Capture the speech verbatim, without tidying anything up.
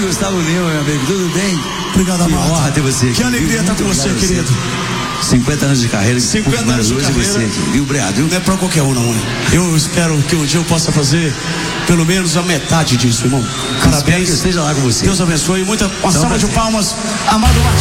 Gustavo Lima, meu amigo, tudo bem? Obrigado, que amado. honra ter você aqui. Que alegria estar com você, querido. cinquenta anos de carreira, cinquenta anos de carreira. Você aqui, viu, Breado? Não é pra qualquer um, não, né? Eu espero que um dia eu possa fazer pelo menos a metade disso, irmão. Parabéns. Que esteja lá com você. Deus abençoe. Muita, uma salva de palmas, amado Martins.